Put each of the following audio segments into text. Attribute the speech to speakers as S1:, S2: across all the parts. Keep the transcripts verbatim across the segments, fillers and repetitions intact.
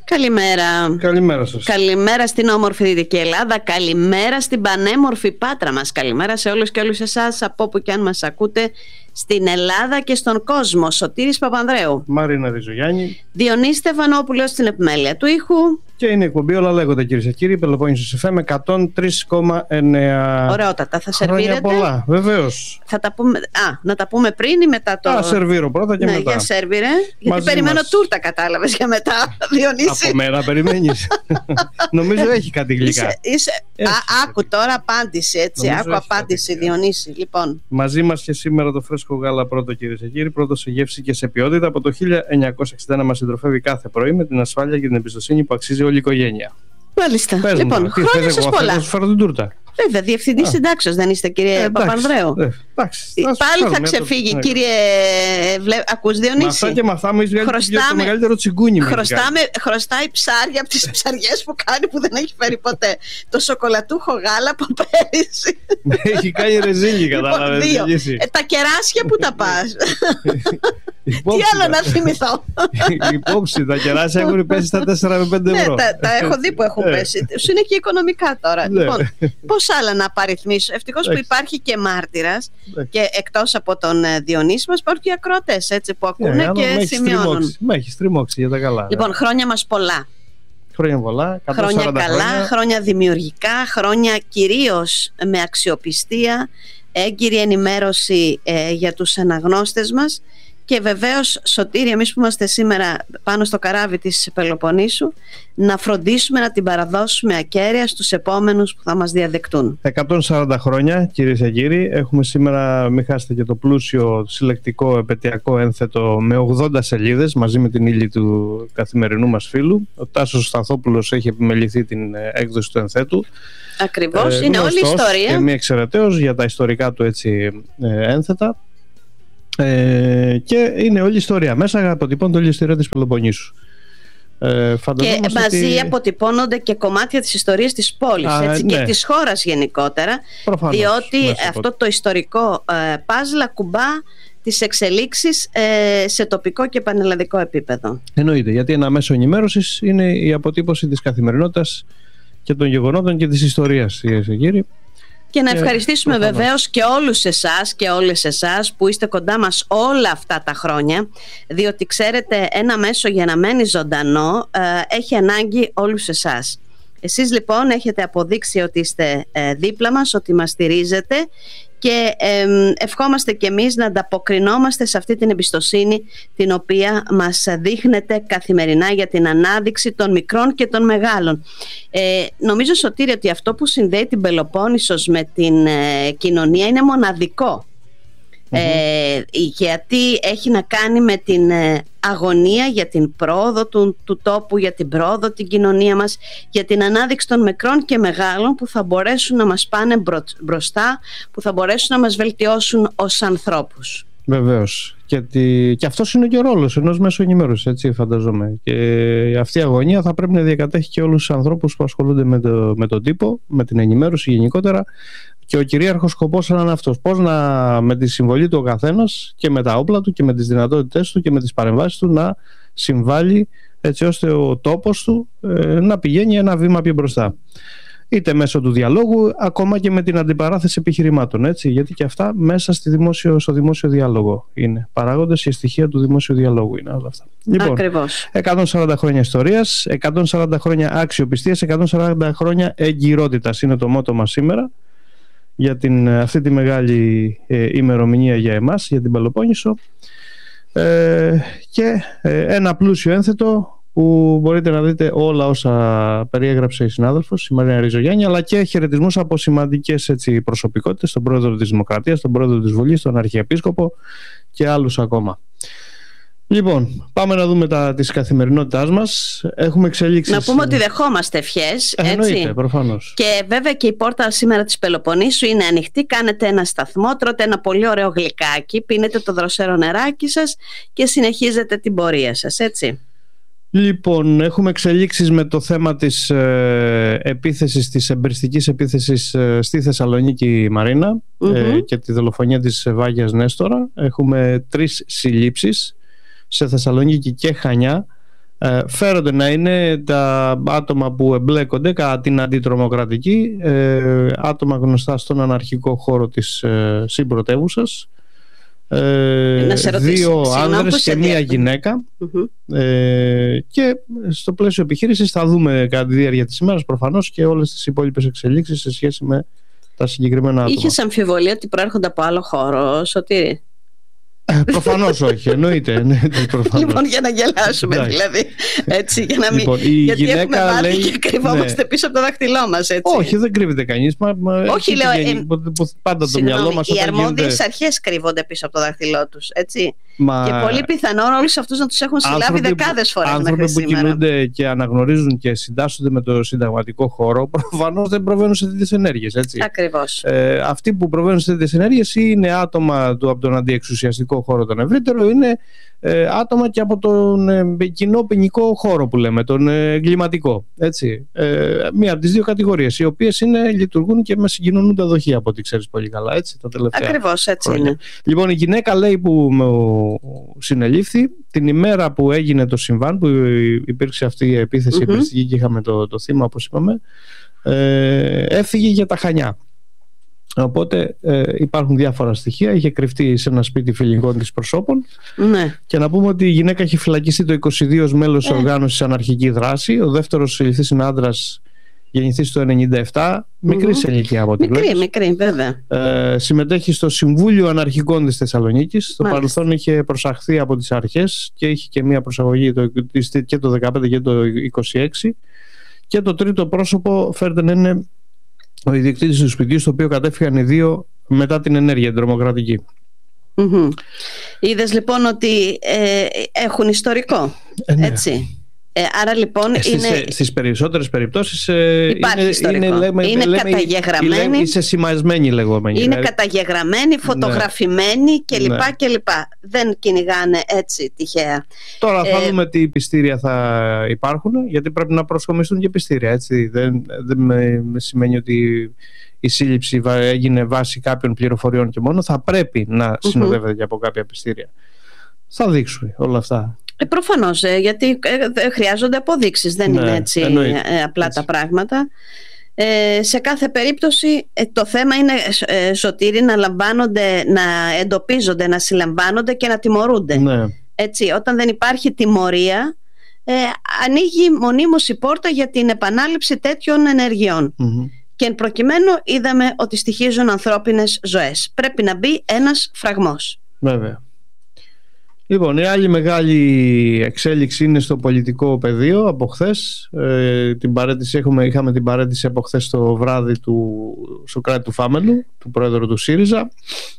S1: Καλημέρα.
S2: Καλημέρα σας.
S1: Καλημέρα στην όμορφη Δυτική Ελλάδα. Καλημέρα στην πανέμορφη Πάτρα μας. Καλημέρα σε όλους και όλους εσάς από όπου και αν μας ακούτε στην Ελλάδα και στον κόσμο. Σωτήρης Παπανδρέου.
S2: Μαρίνα Ριζογιάννη.
S1: Διονύση Στεφανόπουλος στην επιμέλεια του ήχου.
S2: Και είναι εκπομπή Όλα Λέγονται, κυρίες και κύριοι. Πελοπόννησος εφ εμ εκατόν τρία κόμμα εννέα.
S1: Ωραιότατα. Θα σερβίρετε.
S2: Χρόνια πολλά, βεβαίως.
S1: Θα τα πούμε... Α, να τα πούμε πριν ή μετά το.
S2: Α, σερβίρω πρώτα και
S1: ναι,
S2: μετά.
S1: Για σερβίρε. Γιατί
S2: Μαζί
S1: περιμένω
S2: μας.
S1: τούρτα, κατάλαβες, για μετά, Διονύση.
S2: Από μέρα περιμένεις. Νομίζω έχει κάτι γλυκά.
S1: Είσαι, είσαι...
S2: Έχει.
S1: Α, άκου τώρα απάντηση, έτσι.
S2: Νομίζω
S1: Άκου
S2: έχει
S1: απάντηση,
S2: κάτι.
S1: Διονύση. Λοιπόν.
S2: Μαζί μας και σήμερα το φρέσκο γάλα πρώτο, κυρίες και κύριοι. Πρώτο σε γεύση και σε ποιότητα. Από το χίλια εννιακόσια εξήντα ένα μας συντροφεύει κάθε πρωί με την ασφάλεια και την εμπιστοσύνη που αξίζει όλη η οικογένεια.
S1: Μάλιστα.
S2: Πες μου,
S1: Λοιπόν,
S2: τι
S1: χρόνια
S2: θες,
S1: σας
S2: εγώ,
S1: πολλά.
S2: Θα σου φέρω την τούρτα.
S1: Βέβαια, διευθυντή συντάξεως δεν είστε, κύριε
S2: Ε, εντάξει,
S1: Παπανδρέου.
S2: ε, εντάξει, θα σου
S1: Πάλι
S2: φέρω
S1: θα
S2: μια
S1: ξεφύγει,
S2: τούρτα.
S1: κύριε. Βλέ... Ακούς, Διονύση.
S2: Με αυτά και με αυτά μου έχεις βγάλει
S1: Χρωστάμε-
S2: το μεγαλύτερο τσιγκούνι. μου έχεις
S1: Χρωστάμε, χρωστάει ψάρια από τις ψαριές που κάνει που δεν έχει φέρει ποτέ. Το σοκολατούχο γάλα από πέρυσι.
S2: βγάλει. Έχει κάνει ρεζίλι,
S1: Λοιπόν,
S2: κατάλαβες.
S1: δύο.
S2: Διονύση.
S1: Ε, τα κεράσια που τα πας. Τι
S2: Υπόψη
S1: άλλο
S2: τα-
S1: να θυμηθώ.
S2: Υπόψη, τα κεράσια έχουν πέσει στα τέσσερα με πέντε
S1: Ναι,
S2: ευρώ.
S1: τα, τα έχω δει που έχουν
S2: Ε,
S1: πέσει. Σου είναι και οικονομικά τώρα.
S2: Ναι.
S1: Λοιπόν, πώς άλλα να απαριθμίσω. Ευτυχώς που
S2: Εντάξει.
S1: υπάρχει και μάρτυρας
S2: Εντάξει.
S1: και εκτός από τον ε, Διονύση μας υπάρχουν και ακροατές, έτσι, που
S2: Ναι,
S1: ακούνε
S2: αλλά με
S1: και
S2: έχεις
S1: σημειώνουν.
S2: τριμώξει. Με έχεις τριμώξει για τα καλά.
S1: Λοιπόν, χρόνια μας πολλά.
S2: Χρόνια πολλά. εκατόν
S1: Χρόνια
S2: σαράντα
S1: καλά,
S2: χρόνια.
S1: χρόνια δημιουργικά, χρόνια κυρίως με αξιοπιστία, έγκυρη ενημέρωση ε, για τους αναγνώστες μας και βεβαίως, Σωτήρη, εμείς που είμαστε σήμερα πάνω στο καράβι της Πελοποννήσου, να φροντίσουμε να την παραδώσουμε ακέραια στους επόμενους που θα μας διαδεκτούν.
S2: εκατόν σαράντα χρόνια, κυρίες και κύριοι. Έχουμε σήμερα, μην χάσετε, και το πλούσιο συλλεκτικό επαιτειακό ένθετο με ογδόντα σελίδες μαζί με την ύλη του καθημερινού μας φίλου. Ο Τάσος Σταθόπουλος έχει επιμεληθεί την ε, έκδοση του ενθέτου.
S1: Ακριβώς,
S2: Ε,
S1: είναι όλη η
S2: γνωστός
S1: ιστορία.
S2: και μη εξαιρεταίος για τα ιστορικά του έτσι ε, ένθετα. Ε, και είναι όλη η ιστορία. Μέσα αποτυπώνεται όλη η ιστορία της Πελοποννήσου. Ε,
S1: Και
S2: φανταζόμαστε
S1: μαζί
S2: ότι...
S1: αποτυπώνονται και κομμάτια της ιστορίας της πόλης,
S2: Α,
S1: έτσι,
S2: ναι.
S1: και της χώρας γενικότερα,
S2: Προφανώς,
S1: διότι
S2: μέσα από-
S1: αυτό το ιστορικό ε, παζλ ακουμπά τις εξελίξεις ε, σε τοπικό και πανελλαδικό επίπεδο.
S2: Εννοείται, γιατί ένα μέσο ενημέρωσης είναι η αποτύπωση της καθημερινότητας και των γεγονότων και της ιστορίας, κυρίες και κύριοι.
S1: Και να
S2: Ε,
S1: ευχαριστήσουμε
S2: προφανώς.
S1: βεβαίως και όλους εσάς και όλες εσάς που είστε κοντά μας όλα αυτά τα χρόνια, διότι ξέρετε, ένα μέσο για να μένει ζωντανό ε, έχει ανάγκη όλους εσάς. Εσείς λοιπόν έχετε αποδείξει ότι είστε ε, δίπλα μας, ότι μας στηρίζετε και ε, ευχόμαστε και εμείς να ανταποκρινόμαστε σε αυτή την εμπιστοσύνη την οποία μας δείχνετε καθημερινά για την ανάδειξη των μικρών και των μεγάλων. Ε, νομίζω, Σωτήρη, ότι αυτό που συνδέει την Πελοπόννησος με την ε, κοινωνία είναι μοναδικό. Ε, γιατί έχει να κάνει με την ε, αγωνία για την πρόοδο του, του τόπου, για την πρόοδο την κοινωνία μας, για την ανάδειξη των μικρών και μεγάλων που θα μπορέσουν να μας πάνε μπρο, μπροστά, που θα μπορέσουν να μας βελτιώσουν ως ανθρώπους.
S2: Βεβαίως. Και, τη... και αυτός είναι και ο ρόλος ενός μέσου ενημέρωσης, έτσι φανταζόμαι. Και αυτή η αγωνία θα πρέπει να διακατέχει και όλους τους ανθρώπους που ασχολούνται με, το... με τον τύπο, με την ενημέρωση γενικότερα. Και ο κυρίαρχος σκοπός είναι αυτός. Πώς να, με τη συμβολή του ο καθένας και με τα όπλα του και με τις δυνατότητες του και με τις παρεμβάσεις του, να συμβάλλει έτσι ώστε ο τόπος του ε, να πηγαίνει ένα βήμα πιο μπροστά. Είτε μέσω του διαλόγου, ακόμα και με την αντιπαράθεση επιχειρημάτων. Έτσι, γιατί και αυτά μέσα στη δημόσιο, στο δημόσιο διάλογο είναι. Παράγοντες και στοιχεία του δημόσιου διαλόγου είναι όλα αυτά. Λοιπόν,
S1: Ακριβώς.
S2: εκατόν σαράντα χρόνια ιστορίας, εκατόν σαράντα χρόνια αξιοπιστίας, εκατόν σαράντα χρόνια εγκυρότητας είναι το μότο μας σήμερα για την, αυτή τη μεγάλη ε, ημερομηνία για εμάς, για την Πελοπόννησο, ε, και ε, ένα πλούσιο ένθετο που μπορείτε να δείτε όλα όσα περιέγραψε η συνάδελφος, η Μαρίνα Ριζογιάννη, αλλά και χαιρετισμούς από σημαντικές έτσι, προσωπικότητες, τον πρόεδρο της Δημοκρατίας, τον πρόεδρο της Βουλής, τον Αρχιεπίσκοπο και άλλους ακόμα. Λοιπόν, πάμε να δούμε τα της καθημερινότητάς μας. Έχουμε εξελίξεις.
S1: Να πούμε ότι δεχόμαστε ευχές, έτσι.
S2: Εννοείται, προφανώς.
S1: Και βέβαια και η πόρτα σήμερα της Πελοποννήσου είναι ανοιχτή. Κάνετε ένα σταθμό, τρώτε ένα πολύ ωραίο γλυκάκι, πίνετε το δροσερό νεράκι σας και συνεχίζετε την πορεία σας, έτσι.
S2: Λοιπόν, έχουμε εξελίξεις με το θέμα της ε, επίθεσης, της εμπριστικής επίθεσης ε, στη Θεσσαλονίκη, Μαρίνα,
S1: Mm-hmm.
S2: ε, και τη δολοφονία της Βάγιας Νέστορα. Έχουμε τρεις συλλήψεις σε Θεσσαλονίκη και Χανιά Ε, φέρονται να είναι τα άτομα που εμπλέκονται κατά την αντιτρομοκρατική, ε, άτομα γνωστά στον αναρχικό χώρο της ε, συμπρωτεύουσας, ε, δύο άνδρες και μία γυναίκα. Mm-hmm. ε, και στο πλαίσιο επιχείρησης θα δούμε κατά τη διάρκεια της ημέρας προφανώς και όλες τις υπόλοιπες εξελίξεις σε σχέση με τα συγκεκριμένα άτομα.
S1: Είχες αμφιβολία ότι προέρχονται από άλλο χώρο, Σωτήρη?
S2: Ε, προφανώς όχι, εννοείται. Ναι, προφανώς.
S1: Λοιπόν, για να γελάσουμε δηλαδή. Έτσι, για να μην...
S2: Λοιπόν,
S1: γιατί έχουμε μάθει
S2: λέει...
S1: και κρυβόμαστε ναι. πίσω από το δάχτυλό μας. Έτσι.
S2: Όχι, δεν κρύβεται κανείς. Μα, μα,
S1: όχι, λέω.
S2: Ε, πάντα το μυαλό μας.
S1: Οι αρμόδιες
S2: γίνεται...
S1: αρχές κρύβονται πίσω από το δάχτυλό τους. Έτσι.
S2: Μα...
S1: Και πολύ πιθανόν όλους αυτούς να τους έχουν συλλάβει δεκάδες φορές.
S2: Άνθρωποι που σήμερα. Κινούνται και αναγνωρίζουν και συντάσσονται με το συνταγματικό χώρο, προφανώς δεν προβαίνουν σε τέτοιες ενέργειες.
S1: Ακριβώς.
S2: Ε, αυτοί που προβαίνουν σε τέτοιες ενέργειες είναι άτομα του, από τον αντιεξουσιαστικό χώρο τον ευρύτερο, είναι ε, άτομα και από τον ε, κοινό ποινικό χώρο που λέμε, τον ε, εγκληματικό. Έτσι. Ε, μία από τις δύο κατηγορίες, οι οποίες είναι, λειτουργούν και με συγκοινωνούντα δοχεία, από ό,τι ξέρεις πολύ καλά. Έτσι, τα τελευταία
S1: Ακριβώς, έτσι
S2: χρόνια.
S1: είναι.
S2: Λοιπόν, η γυναίκα λέει που συνελήφθη την ημέρα που έγινε το συμβάν, που υπήρξε αυτή η επίθεση mm-hmm. επιστική και είχαμε το, το θύμα, όπως είπαμε, ε, έφυγε για τα Χανιά. Οπότε ε, υπάρχουν διάφορα στοιχεία. Είχε κρυφτεί σε ένα σπίτι φιλικών της προσώπων.
S1: Ναι.
S2: Και να πούμε ότι η γυναίκα έχει φυλακιστεί το είκοσι δύο ως μέλος ε. οργάνωσης αναρχική δράση. Ο δεύτερος συλληφθής είναι άντρας, γεννηθής το ενενήντα επτά, μικρή σε ηλικία από ό,τι
S1: μικρή,
S2: βλέπεις.
S1: Μικρή, βέβαια.
S2: Ε, συμμετέχει στο Συμβούλιο Αναρχικών της Θεσσαλονίκης. Στο παρελθόν είχε προσαχθεί από τις αρχές και είχε και μία προσαγωγή το, και το δεκαπέντε και το είκοσι έξι. Και το τρίτο πρόσωπο φέρεται να είναι ο ιδιοκτήτης του σπιτιού, στο οποίο κατέφυγαν οι δύο μετά την ενέργεια την τρομοκρατική.
S1: Mm-hmm. Είδες λοιπόν ότι ε, έχουν ιστορικό, ε, ναι. έτσι. Ε, άρα λοιπόν
S2: ε, στις,
S1: είναι...
S2: στις περισσότερες περιπτώσεις ε,
S1: υπάρχει
S2: είναι,
S1: ιστορικό.
S2: είναι, λέμε,
S1: είναι
S2: λέμε,
S1: καταγεγραμμένη.
S2: Είναι σημασμένη λεγόμενη.
S1: Είναι καταγεγραμμένη, φωτογραφημένη ναι. κλπ.
S2: Ναι.
S1: κλπ. Δεν κυνηγάνε έτσι τυχαία.
S2: Τώρα θα
S1: ε,
S2: δούμε τι πιστήρια θα υπάρχουν, γιατί πρέπει να προσκομιστούν και πιστήρια. Έτσι. Δεν, δεν με, με σημαίνει ότι η σύλληψη έγινε βάσει κάποιων πληροφοριών και μόνο. Θα πρέπει να mm-hmm. συνοδεύεται και από κάποια πιστήρια. Θα δείξουμε όλα αυτά.
S1: Ε, προφανώς, ε, γιατί ε, χρειάζονται αποδείξεις, δεν ναι, είναι έτσι ε, απλά έτσι. Τα πράγματα. Ε, σε κάθε περίπτωση ε, το θέμα είναι, ε, Σωτήρη, να λαμβάνονται, να εντοπίζονται, να συλλαμβάνονται και να τιμωρούνται.
S2: Ναι.
S1: Έτσι, όταν δεν υπάρχει τιμωρία, ε, ανοίγει μονίμως η πόρτα για την επανάληψη τέτοιων ενεργειών. Mm-hmm. Και εν προκειμένου είδαμε ότι στοιχίζουν ανθρώπινες ζωές. Πρέπει να μπει ένας φραγμός.
S2: Βέβαια. Λοιπόν, η άλλη μεγάλη εξέλιξη είναι στο πολιτικό πεδίο από χθες. Ε, την παρέτηση έχουμε, είχαμε την παρέτηση από χθες το βράδυ του Σωκράτη του Φάμελου, του πρόεδρου του ΣΥΡΙΖΑ.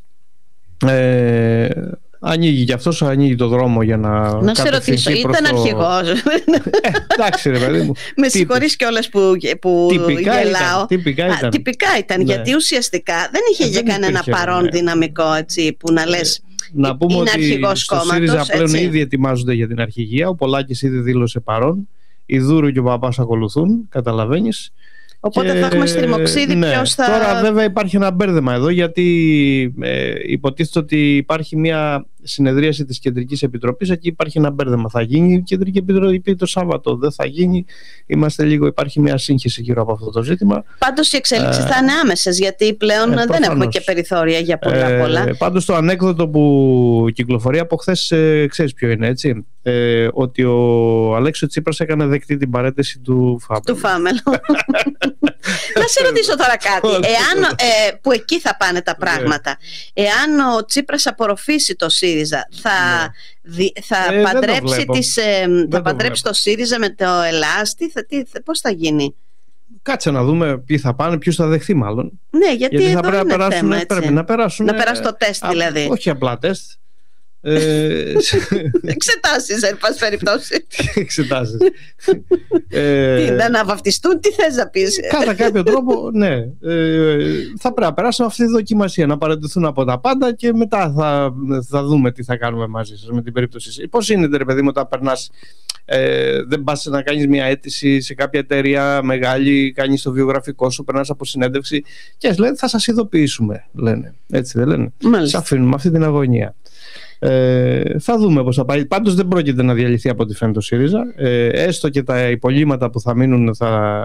S2: Ε, ανοίγει και αυτός, ανοίγει το δρόμο για να...
S1: Να σε ρωτήσω, ήταν το... αρχηγός.
S2: Ε, εντάξει ρε παιδί μου.
S1: Με συγχωρείς κιόλας που, που
S2: τυπικά
S1: γελάω.
S2: Ήταν, τυπικά ήταν,
S1: Α, τυπικά ήταν ναι. γιατί ουσιαστικά δεν είχε
S2: ε,
S1: για κανένα παρόν ναι. δυναμικό έτσι, που να λες...
S2: Να πούμε
S1: είναι
S2: ότι στο
S1: κόμματος,
S2: ΣΥΡΙΖΑ πλέον
S1: έτσι.
S2: ήδη ετοιμάζονται για την αρχηγία. Ο Πολάκης ήδη δήλωσε παρόν. Η Δούρου και ο Παπάς ακολουθούν, καταλαβαίνεις.
S1: Οπότε
S2: και,
S1: θα έχουμε στριμοξίδι
S2: ναι.
S1: ποιος θα...
S2: Τώρα βέβαια υπάρχει ένα μπέρδεμα εδώ, γιατί ε, υποτίθεται ότι υπάρχει μια συνεδρίαση της Κεντρικής Επιτροπής. Εκεί υπάρχει ένα μπέρδεμα. Θα γίνει η Κεντρική Επιτροπή το Σάββατο, δεν θα γίνει. Είμαστε λίγο, υπάρχει μια σύγχυση γύρω από αυτό το ζήτημα.
S1: Πάντως οι εξέλιξεις ε, θα είναι άμεσες, γιατί πλέον ε, δεν έχουμε και περιθώρια για πολλά
S2: ε,
S1: πολλά.
S2: Πάντως το ανέκδοτο που κυκλοφορεί από χθες, ε, ξέρεις ποιο είναι, έτσι. Ε, ότι ο Αλέξης Τσίπρας έκανε δεκτή την παρέτηση του Φάμελου.
S1: Του Φάμελου. Να σε ρωτήσω τώρα κάτι. Εάν, ε, που εκεί θα πάνε τα πράγματα. Εάν ο Τσίπρας απορροφήσει το ΣΥΡΙΖΑ, θα, δι, θα ε, παντρέψει, το τις, ε, θα παντρέψει το ΣΥΡΙΖΑ με το Ελλάστη, θα, τι, πώς θα γίνει?
S2: Κάτσε να δούμε ποιοι θα πάνε, ποιους θα δεχθεί μάλλον.
S1: Ναι, γιατί,
S2: γιατί
S1: εδώ
S2: θα πρέπει,
S1: είναι
S2: να περάσουν,
S1: θέμα,
S2: πρέπει να περάσουν.
S1: Να περάσουν το τεστ δηλαδή.
S2: Όχι απλά τεστ. ε,
S1: εξετάσεις εν πάση περιπτώσει.
S2: Εξετάσεις.
S1: ε, να αναβαφτιστούν, τι θες να πεις?
S2: Κατά κάποιο τρόπο, ναι, ε, θα πρέπει να περάσουν αυτή τη δοκιμασία, να παραιτηθούν από τα πάντα και μετά θα, θα δούμε τι θα κάνουμε μαζί σας με την περίπτωση. Πώς είναι, ρε παιδί μου, όταν περνάς, ε, δεν πας να κάνεις μια αίτηση σε κάποια εταιρεία μεγάλη, κάνεις το βιογραφικό σου, περνάς από συνέντευξη και λένε θα σας ειδοποιήσουμε, λένε. Έτσι δεν λένε? Σας αφήνουμε αυτή την αγωνία. Ε, θα δούμε πώς θα πάει. Πάντως δεν πρόκειται να διαλυθεί από ό,τι φαίνεται ο ΣΥΡΙΖΑ. Ε, έστω και τα υπολείμματα που θα μείνουν θα,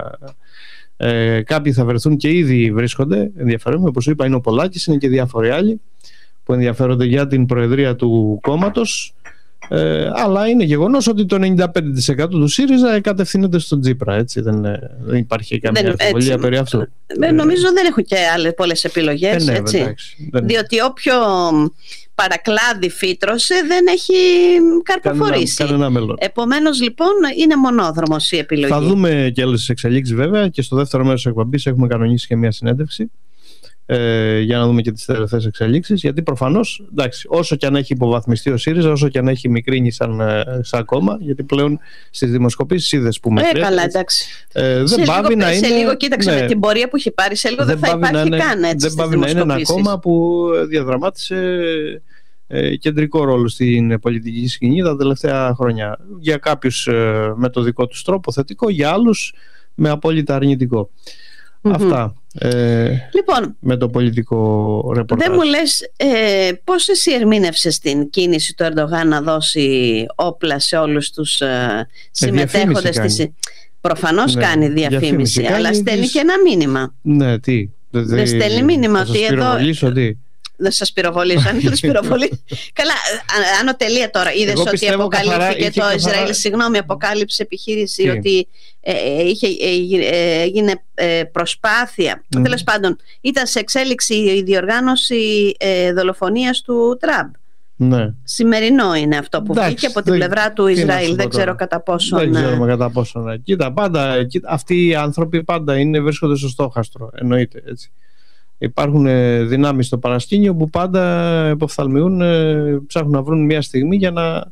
S2: ε, κάποιοι θα βρεθούν και ήδη βρίσκονται ενδιαφέρον. Όπως είπα, είναι ο Πολάκης, είναι και διάφοροι άλλοι που ενδιαφέρονται για την προεδρία του κόμματος. Ε, αλλά είναι γεγονός ότι το ενενήντα πέντε τοις εκατό του ΣΥΡΙΖΑ κατευθύνεται στον Τσίπρα. Έτσι, δεν, δεν υπάρχει καμία αμφιβολία περί αυτού.
S1: Ε, νομίζω δεν έχουν και άλλες πολλές επιλογές. Ε, ναι, έτσι. Εντάξει, δεν... Διότι όποιο παρακλάδι φύτρωσε δεν έχει καρποφορήσει. Κανένα, κανένα μέλλον. Επομένως, λοιπόν, είναι μονόδρομος η επιλογή.
S2: Θα δούμε και άλλες εξελίξεις, βέβαια, και στο δεύτερο μέρος της εκπομπής έχουμε κανονίσει και μια συνέντευξη. Ε, για να δούμε και τις τελευταίες εξελίξεις, γιατί προφανώς, εντάξει, όσο και αν έχει υποβαθμιστεί ο ΣΥΡΙΖΑ, όσο και αν έχει μικρύνει σαν, σαν κόμμα, γιατί πλέον στις δημοσκοπήσεις είδες που μετράει.
S1: Ε, καλά, εντάξει.
S2: Ε, δεν σε πάβει λίγο, να είναι.
S1: Σε λίγο, κοίταξε, ναι, με την πορεία που έχει πάρει, σε λίγο δεν, δεν θα υπάρχει είναι, καν έτσι.
S2: Δεν πάβει να είναι ένα κόμμα που διαδραμάτισε ε, κεντρικό ρόλο στην πολιτική σκηνή τα τελευταία χρόνια. Για κάποιους ε, με το δικό τους τρόπο θετικό, για άλλους με απόλυτα αρνητικό. Mm-hmm. Αυτά. Ε, λοιπόν, με το πολιτικό ρεπορτάζ.
S1: Δεν μου λες ε, πώς εσύ ερμήνευσες την κίνηση του Ερντογάν να δώσει όπλα σε όλους τους ε, συμμετέχοντες στη... Προφανώς ναι, κάνει διαφήμιση, διαφήμιση αλλά κάνει στέλνει της... και ένα μήνυμα.
S2: Ναι, τι
S1: δεν δε, στέλνει μήνυμα
S2: θα
S1: ότι
S2: εδώ
S1: τι. Δεν σας πυροβολήσω, αν ήθελες πυροβολή. Καλά, άνω τελεία τώρα. Είδες ότι αποκαλύφθηκε το καθαρά... Ισραήλ, συγγνώμη, αποκάλυψε επιχείρηση τι? Ότι ε, είχε, ε, έγινε ε, προσπάθεια. Mm. Τέλος πάντων, ήταν σε εξέλιξη η διοργάνωση ε, δολοφονίας του Τραμπ.
S2: Ναι.
S1: Σημερινό είναι αυτό που εντάξει, βγήκε από την δεν, πλευρά του Ισραήλ. Δεν ξέρω κατά πόσο.
S2: Δεν ξέρουμε κατά πόσο. Ναι. Κοίτα, πάντα, κοίτα, αυτοί οι άνθρωποι πάντα είναι, βρίσκονται στο στόχαστρο. Εννοείται έτσι. Υπάρχουν δυνάμεις στο παρασκήνιο που πάντα υποφθαλμιούν, ψάχνουν να βρουν μια στιγμή για να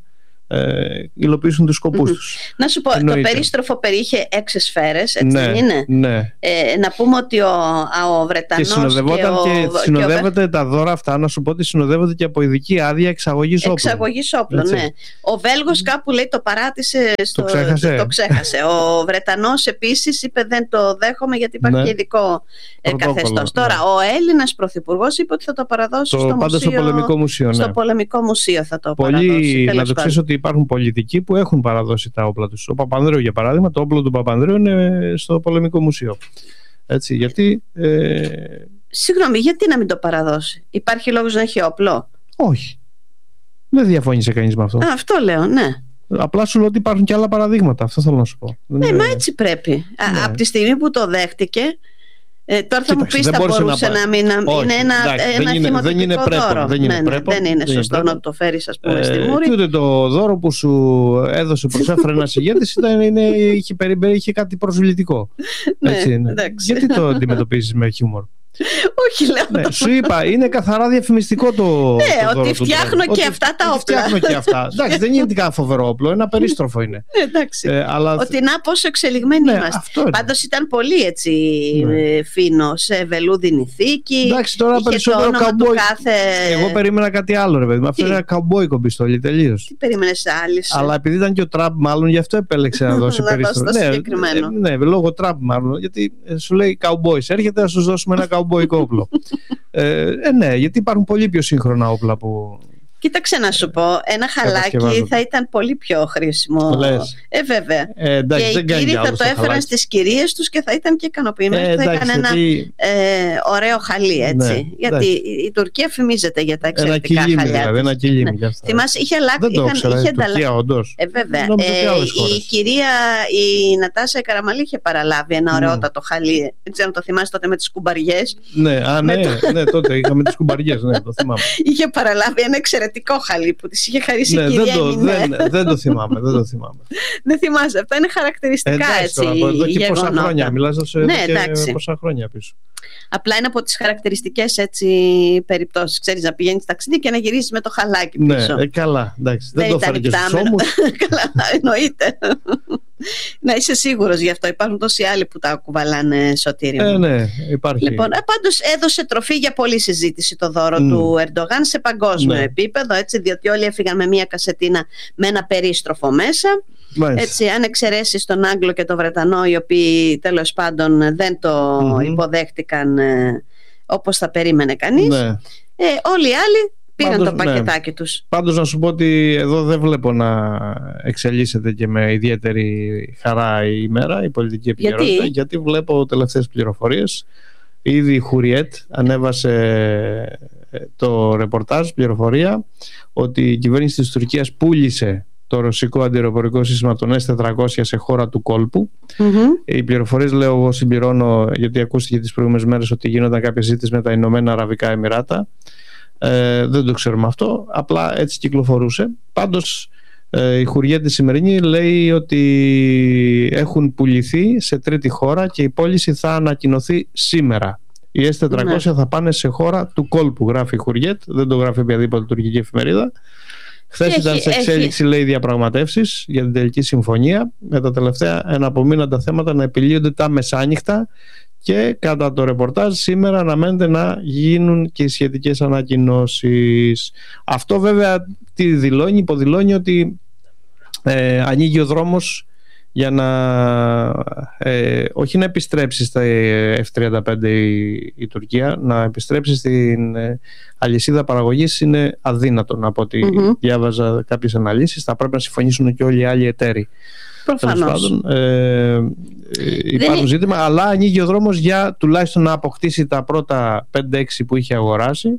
S2: ε, υλοποιήσουν τους σκοπούς mm-hmm. τους.
S1: Να σου πω, εννοείται. Το περίστροφο περιείχε έξι σφαίρες, έτσι
S2: ναι,
S1: είναι.
S2: Ναι.
S1: Ε, να πούμε ότι ο, ο Βρετανός
S2: και, συνοδευόταν
S1: και,
S2: και
S1: ο,
S2: συνοδεύονται
S1: και ο...
S2: τα δώρα αυτά, να σου πω ότι συνοδεύονται και από ειδική άδεια εξαγωγής όπλων.
S1: Εξαγωγής όπλων, ναι. Ο Βέλγος κάπου λέει το παράτησε, στο,
S2: το ξέχασε.
S1: Το ξέχασε. Ο Βρετανός επίσης είπε δεν το δέχομαι γιατί υπάρχει ναι. ειδικό καθεστώς. Ναι. Τώρα ο Έλληνας πρωθυπουργός είπε ότι θα το παραδώσει
S2: το,
S1: στο,
S2: μουσείο,
S1: στο
S2: πολεμικό μουσείο. Ναι.
S1: Στο πολεμικό μουσείο θα το
S2: Πολύ,
S1: παραδώσει.
S2: Να το ξέρεις ότι υπάρχουν πολιτικοί που έχουν παραδώσει τα όπλα τους. Ο Παπανδρέου, για παράδειγμα, το όπλο του Παπανδρέου είναι στο πολεμικό μουσείο. Έτσι, γιατί. Ε...
S1: Συγγνώμη, γιατί να μην το παραδώσει? Υπάρχει λόγος να έχει όπλο?
S2: Όχι. Δεν διαφώνησε κανείς με αυτό.
S1: Α, αυτό λέω, ναι.
S2: Απλά σου λέω ότι υπάρχουν και άλλα παραδείγματα. Αυτό θέλω να σου πω.
S1: Ναι, ναι. Μα έτσι πρέπει. Ναι. Από τη στιγμή που το δέχτηκε. Ε, τώρα θα
S2: Κοίταξε,
S1: μου πεις θα μπορούσε να, να μην
S2: όχι,
S1: είναι ένα,
S2: εντάξει,
S1: ένα
S2: δεν είναι, δεν είναι
S1: δώρο.
S2: Δεν είναι,
S1: ναι,
S2: πρέπον,
S1: δεν είναι
S2: δεν
S1: σωστό
S2: είναι
S1: να το φέρεις ας πούμε ε, στη μούρη.
S2: Και ούτε το δώρο που σου έδωσε, προσέφερε ένας ηγέτης ήταν, είναι, είχε, είχε κάτι προσβλητικό. Έτσι, ναι, γιατί το αντιμετωπίζεις με χιούμορ?
S1: Όχι, λέω.
S2: Ναι, σου είπα, είναι καθαρά διαφημιστικό το.
S1: Ναι,
S2: το
S1: ότι φτιάχνω και αυτά τα όπλα.
S2: Φτιάχνω και αυτά. Εντάξει, δεν είναι κάτι φοβερό όπλο, ένα περίστροφο είναι.
S1: Εντάξει. Ε, αλλά... Ότι να πόσο εξελιγμένοι ναι, είμαστε. Πάντως ήταν πολύ έτσι ναι. φίνο, σε βελούδινη θήκη.
S2: Εντάξει, τώρα περισσότερο καμπόι.
S1: Κάθε...
S2: Εγώ περίμενα κάτι άλλο, ρε παιδί. Αυτό είναι ένα καμπόικο πιστόλι τελείω.
S1: Τι περίμενες άλλη?
S2: Αλλά επειδή ήταν και ο Τραμπ, μάλλον γι' αυτό επέλεξε να δώσει περίστροφο. Ναι, λόγω Τραμπ, μάλλον. Γιατί σου λέει καμπόι, έρχεται να σου δώσουμε ένα καμπόικο όπλο. ε, ε, ναι, γιατί υπάρχουν πολύ πιο σύγχρονα όπλα που.
S1: Κοίταξε να σου πω, ένα χαλάκι θα ήταν πολύ πιο χρήσιμο.
S2: Λες.
S1: Ε, βέβαια.
S2: Ε, εντάξει,
S1: και οι κύριοι θα το έφεραν στις κυρίες τους και θα ήταν και ικανοποιημένοι. Ε, θα ήταν ένα γιατί... ε, ωραίο χαλί, έτσι. Ναι, γιατί εντάξει. η Τουρκία φημίζεται για τα εξαιρετικά
S2: ένα
S1: χαλιά.
S2: Δηλαδή, ένα κιλίμι, ναι.
S1: Θυμάσαι, είχε αλλάξει.
S2: Δεν το ήξερα, η Τουρκία, όντως.
S1: Ε, βέβαια. Ε, η κυρία, η Νατάσα Καραμαλή είχε παραλάβει ένα ωραιότατο mm. χαλί. Δεν ξέρω αν το θυμάσαι τότε με τις κουμπαριές.
S2: Ναι, α, ναι, ναι, τότε είχαμε τις κουμπαριές, ναι, το θυμάμαι.
S1: Είχε παραλάβει ένα εξαιρετικό χαλί που της είχε χαρίσει
S2: ναι,
S1: η κυρία
S2: δεν το, δεν, δεν το θυμάμαι, δεν το θυμάμαι.
S1: Δεν θυμάσαι, αυτά είναι χαρακτηριστικά εντάξει, έτσι τώρα,
S2: εδώ και πόσα χρόνια, μιλάς σε
S1: ναι,
S2: και πόσα χρόνια πίσω.
S1: Απλά είναι από τις χαρακτηριστικές έτσι περιπτώσεις. Ξέρεις, να πηγαίνεις ταξίδι και να γυρίσεις με το χαλάκι πίσω.
S2: Ναι, ε, καλά, εντάξει. Δεν, δεν το φέρνει και στους ώμους.
S1: Καλά, εννοείται. Να είσαι σίγουρος γι' αυτό. Υπάρχουν τόσοι άλλοι που τα κουβαλάνε, Σωτήρη μου.
S2: Ε, ναι, υπάρχει.
S1: Λοιπόν, πάντως έδωσε τροφή για πολλή συζήτηση το δώρο mm. του Ερντογάν σε παγκόσμιο ναι. επίπεδο, έτσι, διότι όλοι έφυγαν με μια κασετίνα με ένα περίστροφο μέσα. Μάλιστα. Έτσι, αν εξαιρέσεις τον Άγγλο και τον Βρετανό, οι οποίοι τέλος πάντων δεν το mm-hmm. υποδέχτηκαν ε, όπως θα περίμενε κανείς, ναι. ε, όλοι οι άλλοι Πήραν
S2: πάντως,
S1: το πακετάκι ναι. τους.
S2: Πάντως να σου πω ότι εδώ δεν βλέπω να εξελίσσεται και με ιδιαίτερη χαρά η ημέρα, η πολιτική επικαιρότητα, γιατί, γιατί βλέπω τελευταίες πληροφορίες. Ήδη η Χουριέτ ανέβασε το ρεπορτάζ, πληροφορία, ότι η κυβέρνηση της Τουρκίας πούλησε το ρωσικό αντιαεροπορικό σύστημα των ες τετρακόσια σε χώρα του κόλπου. Mm-hmm. Οι πληροφορίες, λέω εγώ, συμπληρώνω, γιατί ακούστηκε τις προηγούμενες μέρες ότι γίνονταν κάποια συζήτηση με τα Ηνωμένα Αραβικά Εμιράτα. Ε, δεν το ξέρουμε αυτό, απλά έτσι κυκλοφορούσε. Πάντως ε, η Χουριέτ τη σημερινή λέει ότι έχουν πουληθεί σε τρίτη χώρα και η πώληση θα ανακοινωθεί σήμερα. Οι ες τετρακόσια ναι. θα πάνε σε χώρα του κόλπου, γράφει η Χουριέτ, δεν το γράφει οποιαδήποτε τουρκική εφημερίδα. Χθες ήταν σε εξέλιξη, λέει, διαπραγματεύσεις για την τελική συμφωνία, με τα τελευταία εναπομείναντα θέματα να επιλύονται τα μεσάνυχτα, και κατά το ρεπορτάζ σήμερα αναμένεται να γίνουν και οι σχετικές ανακοινώσεις. Αυτό βέβαια τι δηλώνει? Υποδηλώνει ότι ε, ανοίγει ο δρόμος για να ε, όχι να επιστρέψει στα εφ τριάντα πέντε η, η Τουρκία, να επιστρέψει στην ε, αλυσίδα παραγωγής είναι αδύνατο, από ό,τι mm-hmm. διάβαζα κάποιες αναλύσεις. Θα πρέπει να συμφωνήσουν και όλοι οι άλλοι εταίροι.
S1: Προφανώς.
S2: Ε, υπάρχουν είναι... ζήτημα, αλλά ανοίγει ο δρόμος για τουλάχιστον να αποκτήσει τα πρώτα πέντε έξι που είχε αγοράσει,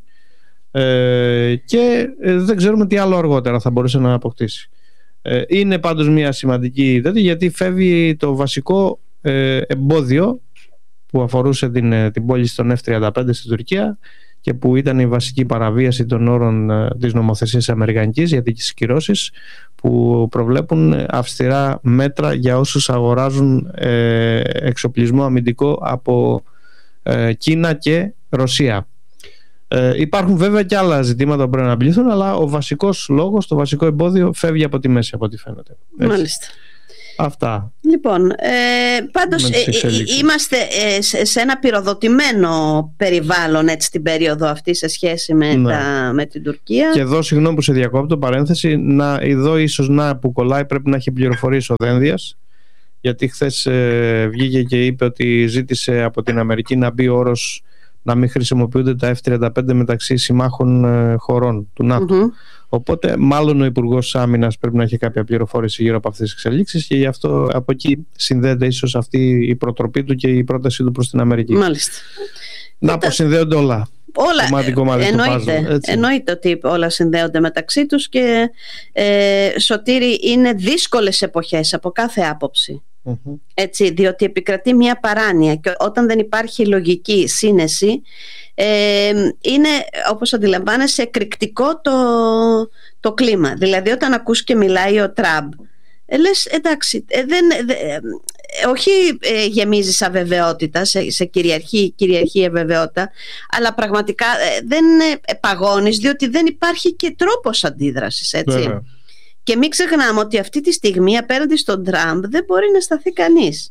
S2: ε, και ε, δεν ξέρουμε τι άλλο αργότερα θα μπορούσε να αποκτήσει. Ε, είναι πάντως μια σημαντική ιδέα, γιατί φεύγει το βασικό ε, εμπόδιο που αφορούσε την, την πώληση των εφ τριάντα πέντε στην Τουρκία και που ήταν η βασική παραβίαση των όρων ε, της νομοθεσίας αμερικανικής για τις κυρώσεις, που προβλέπουν αυστηρά μέτρα για όσους αγοράζουν ε, εξοπλισμό αμυντικό από ε, Κίνα και Ρωσία. Ε, υπάρχουν βέβαια και άλλα ζητήματα που πρέπει να απειληθούν, αλλά ο βασικός λόγος, το βασικό εμπόδιο φεύγει από τη μέση, από ό,τι φαίνεται. Έτσι.
S1: Μάλιστα.
S2: Αυτά.
S1: Λοιπόν, ε, πάντως ε, ε, είμαστε ε, σε, σε ένα πυροδοτημένο περιβάλλον, έτσι, την περίοδο αυτή σε σχέση με, ναι. τα, με την Τουρκία.
S2: Και εδώ, συγγνώμη που σε διακόπτω, παρένθεση, να, εδώ ίσως να που κολλάει, πρέπει να έχει πληροφορήσει ο Δένδιας, γιατί χθες ε, βγήκε και είπε ότι ζήτησε από την Αμερική να μπει ο όρος να μην χρησιμοποιούνται τα εφ τριάντα πέντε μεταξύ συμμάχων ε, χωρών του ΝΑΤΟ. Mm-hmm. Οπότε μάλλον ο Υπουργός Άμυνας πρέπει να έχει κάποια πληροφόρηση γύρω από αυτές τις εξελίξεις, και γι' αυτό από εκεί συνδέεται ίσως αυτή η προτροπή του και η πρότασή του προς την Αμερική.
S1: Μάλιστα.
S2: Να αποσυνδέονται όλα.
S1: Όλα, κομμάτι, κομμάτι εννοείται, puzzle, εννοείται ότι όλα συνδέονται μεταξύ τους, και ε, Σωτήρη, είναι δύσκολες εποχές από κάθε άποψη. Mm-hmm. Έτσι, διότι επικρατεί μια παράνοια, και όταν δεν υπάρχει λογική σύνεση, ε, είναι, όπως αντιλαμβάνεσαι, εκρηκτικό το, το κλίμα. Δηλαδή όταν ακούς και μιλάει ο Τραμπ, ε, λες εντάξει, ε, δεν, ε, όχι ε, γεμίζεις αβεβαιότητα, σε, σε κυριαρχή, κυριαρχή αβεβαιότητα, αλλά πραγματικά ε, δεν ε, παγώνεις, διότι δεν υπάρχει και τρόπος αντίδρασης, έτσι. Βέβαια. Και μην ξεχνάμε ότι αυτή τη στιγμή απέναντι στον Τραμπ δεν μπορεί να σταθεί κανείς.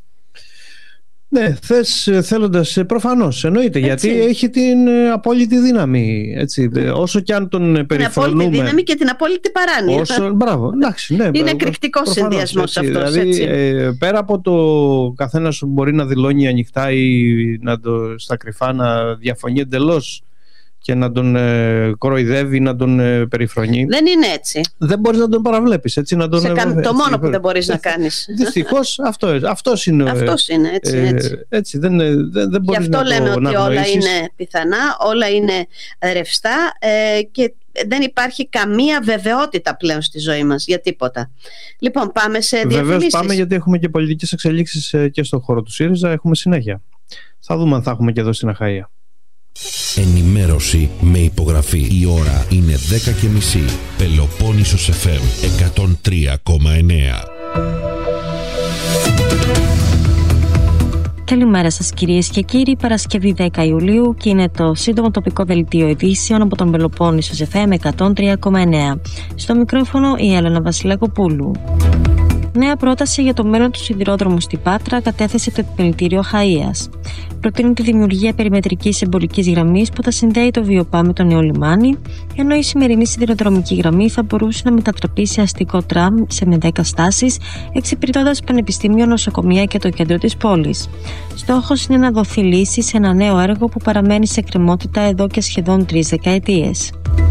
S2: Ναι, θες θέλοντας, προφανώς, εννοείται, έτσι. Γιατί έχει την απόλυτη δύναμη, έτσι, όσο και αν τον περιφρονούμε. Την απόλυτη δύναμη
S1: και την απόλυτη παράνοια.
S2: Όσο, μπράβο, εντάξει, ναι,
S1: είναι εκρηκτικός συνδυασμός αυτός.
S2: Δηλαδή,
S1: έτσι.
S2: Ε, πέρα από το καθένας που μπορεί να δηλώνει ανοιχτά ή να το, στα κρυφά να διαφωνεί εντελώς και να τον ε, κοροϊδεύει, να τον ε, περιφρονεί.
S1: Δεν είναι έτσι.
S2: Δεν μπορείς να τον παραβλέπεις. Έτσι, να τον,
S1: Σε κα...
S2: ε,
S1: το
S2: έτσι,
S1: μόνο
S2: έτσι,
S1: που δεν μπορείς να κάνεις.
S2: Δυστυχώς αυτό, αυτός είναι.
S1: Αυτός είναι, έτσι. έτσι.
S2: Ε, έτσι δεν, δεν, δεν μπορείς
S1: Γι' αυτό
S2: να
S1: λέμε
S2: το,
S1: ότι
S2: να
S1: όλα είναι πιθανά, όλα είναι ρευστά, ε, και δεν υπάρχει καμία βεβαιότητα πλέον στη ζωή μας για τίποτα. Λοιπόν, πάμε σε διαφημίσεις.
S2: Βεβαίως πάμε, γιατί έχουμε και πολιτικές εξελίξεις και στον χώρο του ΣΥΡΙΖΑ. Έχουμε συνέχεια. Θα δούμε αν θα έχουμε και εδώ στην Αχαΐα.
S3: Ενημέρωση με υπογραφή. Η ώρα είναι δέκα και μισή. Πελοπόννησος εφ εμ εκατόν τρία κόμμα εννέα.
S4: Καλημέρα σας κυρίες και κύριοι. Παρασκευή δέκα Ιουλίου και είναι το σύντομο τοπικό δελτίο ειδήσεων από τον Πελοπόννησος εφ εμ εκατόν τρία κόμμα εννέα. Στο μικρόφωνο η Έλενα Βασιλακοπούλου. Νέα πρόταση για το μέλλον του σιδηρόδρομου στην Πάτρα κατέθεσε το Επιμελητήριο Χαΐας. Προτείνει τη δημιουργία περιμετρικής εμπορικής γραμμής που θα συνδέει το Βιοπά με το νέο λιμάνι, ενώ η σημερινή σιδηροδρομική γραμμή θα μπορούσε να μετατραπεί σε αστικό τραμ σε με δέκα στάσεις, εξυπηρετώντας πανεπιστήμιο, νοσοκομεία και το κέντρο της πόλης. Στόχος είναι να δοθεί λύση σε ένα νέο έργο που παραμένει σε εκκρεμότητα εδώ και σχεδόν τρεις δεκαετίες.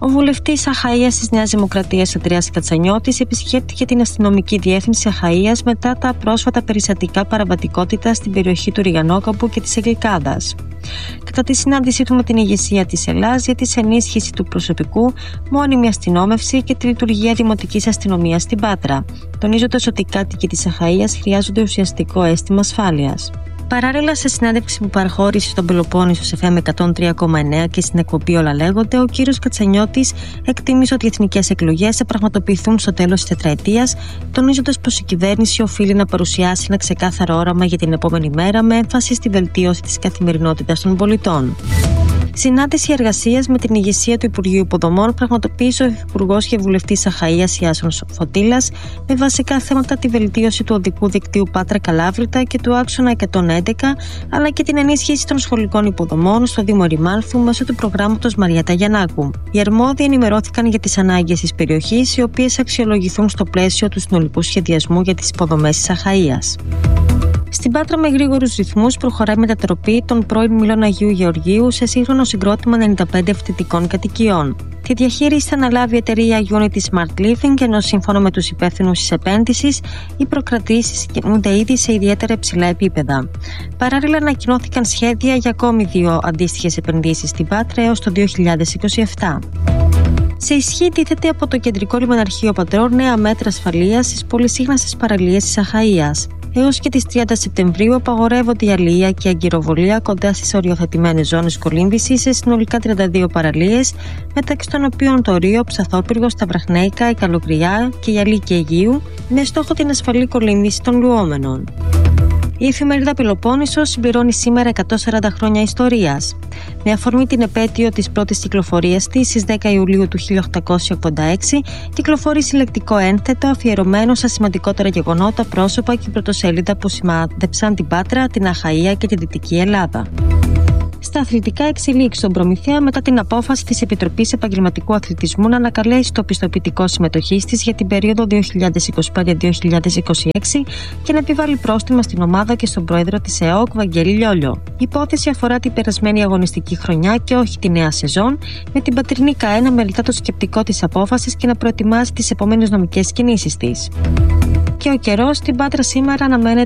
S4: Ο βουλευτής Αχαΐας της Νέας Δημοκρατίας Αντρέας Κατσανιώτης επισκέφτηκε την αστυνομική διεύθυνση Αχαΐας μετά τα πρόσφατα περιστατικά παραβατικότητα στην περιοχή του Ριγανόκαπου και της Εγκλικάδας. Κατά τη συνάντησή του με την ηγεσία της Ελλάς ζήτησε ενίσχυση του προσωπικού, μόνιμη αστυνόμευση και τη λειτουργία δημοτικής αστυνομίας στην Πάτρα, τονίζοντας ότι οι κάτοικοι της Αχαΐας χρειάζονται ουσιαστικό αίσθημα ασφάλειας. Παράλληλα, σε συνέντευξη που παραχώρησε στον Πελοπόννησο σε εφ εμ εκατόν τρία κόμμα εννέα και στην εκπομπή Όλα Λέγονται, ο κύριος Κατσανιώτης εκτίμησε ότι οι εθνικές εκλογές θα πραγματοποιηθούν στο τέλος της τετραετίας, τονίζοντας πως η κυβέρνηση οφείλει να παρουσιάσει ένα ξεκάθαρο όραμα για την επόμενη μέρα με έμφαση στη βελτίωση της καθημερινότητας των πολιτών. Συνάντηση εργασίας με την ηγεσία του Υπουργείου Υποδομών πραγματοποίησε ο Υφυπουργός και Βουλευτής Αχαΐας Ιάσονος Φωτήλας με βασικά θέματα τη βελτίωση του οδικού δικτύου Πάτρα Καλάβρητα και του άξονα εκατόν έντεκα, αλλά και την ενίσχυση των σχολικών υποδομών στο Δήμο Ερημάνθου μέσω του προγράμματος Μαριέτα Γιαννάκου. Οι αρμόδιοι ενημερώθηκαν για τις ανάγκες της περιοχής, οι οποίες αξιολογηθούν στο πλαίσιο του συνολικού σχεδιασμού για τις υποδομές της Αχαΐας. Στην Πάτρα, με γρήγορους ρυθμούς, προχωράει η μετατροπή των πρώην Μήλων Αγίου Γεωργίου σε σύγχρονο συγκρότημα ενενήντα πέντε φοιτητικών κατοικιών. Τη διαχείριση θα αναλάβει η εταιρεία Unity Smart Living, ενώ σύμφωνα με τους υπεύθυνους της επένδυσης, οι προκρατήσεις κινούνται ήδη σε ιδιαίτερα υψηλά επίπεδα. Παράλληλα, ανακοινώθηκαν σχέδια για ακόμη δύο αντίστοιχες επενδύσεις στην Πάτρα έως το δύο χιλιάδες είκοσι επτά. Σε ισχύ τίθεται από το Κεντρικό Λιμεναρχείο Πατρών νέα μέτρα ασφαλείας στις πολυσύχναστες παραλίες της Αχαΐας. Έως και τις τριάντα Σεπτεμβρίου απαγορεύονται η αλεία και η αγκυροβολία κοντά στις οριοθετημένες ζώνες κολύμβησης σε συνολικά τριάντα δύο παραλίες, μεταξύ των οποίων το Ρίο, Ψαθόπυργο, τα Βραχνέικα, η Καλοκριά και η Αλίκη Αιγείου, με στόχο την ασφαλή κολύμβηση των λουόμενων. Η εφημερίδα Πελοπόννησος συμπληρώνει σήμερα εκατόν σαράντα χρόνια ιστορίας. Με αφορμή την επέτειο της πρώτης κυκλοφορίας της στις δέκα Ιουλίου του χίλια οκτακόσια ογδόντα έξι, κυκλοφορεί συλλεκτικό ένθετο αφιερωμένο στα σημαντικότερα γεγονότα, πρόσωπα και πρωτοσέλιδα που σημάδεψαν την Πάτρα, την Αχαΐα και τη Δυτική Ελλάδα. Στα αθλητικά εξελίξεις στον Προμηθέα μετά την απόφαση της Επιτροπής Επαγγελματικού Αθλητισμού να ανακαλέσει το πιστοποιητικό συμμετοχής της για την περίοδο δύο χιλιάδες είκοσι πέντε με δύο χιλιάδες είκοσι έξι και να επιβάλλει πρόστιμα στην ομάδα και στον πρόεδρο της ΕΟΚ, Βαγγέλη Λιόλιο. Η υπόθεση αφορά την περασμένη αγωνιστική χρονιά και όχι τη νέα σεζόν, με την πατρινή ΚΑΕ να μελετά το σκεπτικό της απόφασης και να προετοιμάζει τις επόμενες νομικές κινήσεις της. Και ο καιρός στην Πάτρα σήμερα αναμένεται